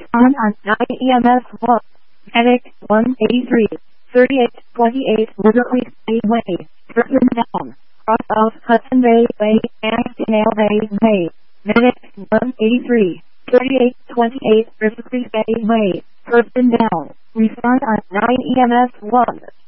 Respond on 9 EMS 1. Medic 183. 3828 Liberty Speedway. Person down. Cross off Hudson Bay Way and Canal Bay Way. Medic 183. 3828 Liberty Speedway. Person down. Respond on 9 EMS 1.